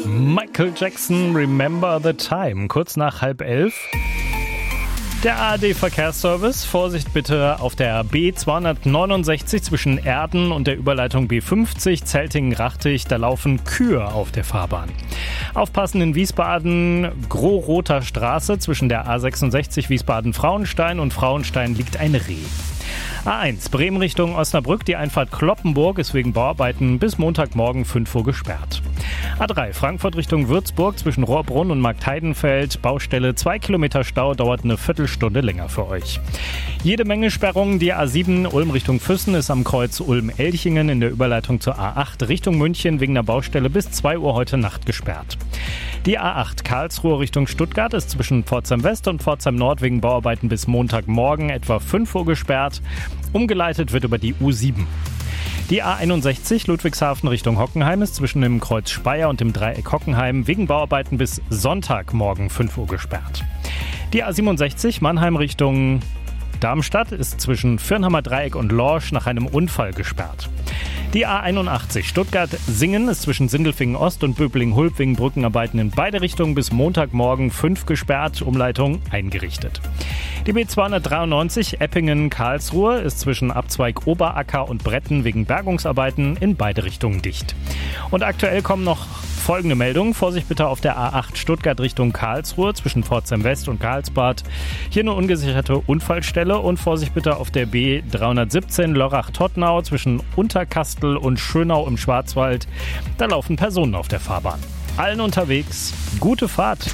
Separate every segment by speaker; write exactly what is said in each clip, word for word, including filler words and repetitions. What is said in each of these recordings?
Speaker 1: Michael Jackson, Remember the Time, kurz nach halb elf. Der A R D-Verkehrsservice, Vorsicht bitte auf der B zweihundertneunundsechzig zwischen Erden und der Überleitung B fünfzig, Zeltingen-Rachtig, da laufen Kühe auf der Fahrbahn. Aufpassen in Wiesbaden, Großroter Straße zwischen der A sechsundsechzig Wiesbaden-Frauenstein und Frauenstein liegt ein Reh. A eins, Bremen Richtung Osnabrück, die Einfahrt Kloppenburg ist wegen Bauarbeiten bis Montagmorgen fünf Uhr gesperrt. A drei, Frankfurt Richtung Würzburg zwischen Rohrbrunn und Marktheidenfeld, Baustelle, zwei Kilometer Stau, dauert eine Viertelstunde länger für euch. Jede Menge Sperrungen, die A sieben, Ulm Richtung Füssen ist am Kreuz Ulm-Elchingen in der Überleitung zur A acht Richtung München wegen der Baustelle bis zwei Uhr heute Nacht gesperrt. Die A acht Karlsruhe Richtung Stuttgart ist zwischen Pforzheim West und Pforzheim Nord wegen Bauarbeiten bis Montagmorgen etwa fünf Uhr gesperrt. Umgeleitet wird über die U sieben. Die A einundsechzig Ludwigshafen Richtung Hockenheim ist zwischen dem Kreuz Speyer und dem Dreieck Hockenheim wegen Bauarbeiten bis Sonntagmorgen fünf Uhr gesperrt. Die A siebenundsechzig Mannheim Richtung Darmstadt ist zwischen Firnhammer Dreieck und Lorsch nach einem Unfall gesperrt. Die A einundachtzig Stuttgart-Singen ist zwischen Sindelfingen Ost und Böbling-Hulb wegen Brückenarbeiten in beide Richtungen bis Montagmorgen fünf gesperrt, Umleitung eingerichtet. Die B zweihundertdreiundneunzig Eppingen-Karlsruhe ist zwischen Abzweig Oberacker und Bretten wegen Bergungsarbeiten in beide Richtungen dicht. Und aktuell kommen noch folgende Meldungen. Vorsicht bitte auf der A acht Stuttgart Richtung Karlsruhe zwischen Pforzheim West und Karlsbad. Hier eine ungesicherte Unfallstelle und Vorsicht bitte auf der B dreihundertsiebzehn Lörrach-Todtnau zwischen Unterkastel und Schönau im Schwarzwald. Da laufen Personen auf der Fahrbahn. Allen unterwegs, gute Fahrt.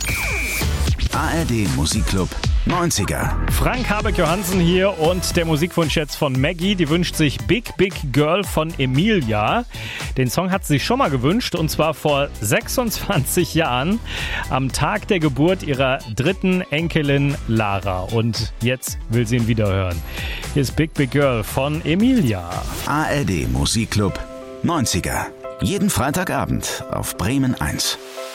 Speaker 2: A R D Musikclub neunziger.
Speaker 1: Frank Habeck-Johansen hier und der Musikwunsch jetzt von Maggie. Die wünscht sich Big Big Girl von Emilia. Den Song hat sie sich schon mal gewünscht und zwar vor sechsundzwanzig Jahren am Tag der Geburt ihrer dritten Enkelin Lara. Und jetzt will sie ihn wieder hören. Hier ist Big Big Girl von Emilia.
Speaker 2: A R D Musikclub neunziger. Jeden Freitagabend auf Bremen eins.